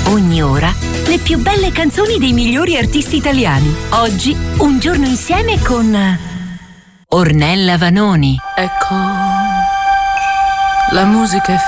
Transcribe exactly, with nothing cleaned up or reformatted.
ogni ora, le più belle canzoni dei migliori artisti italiani. Oggi, un giorno insieme con Ornella Vanoni. Ecco, la musica è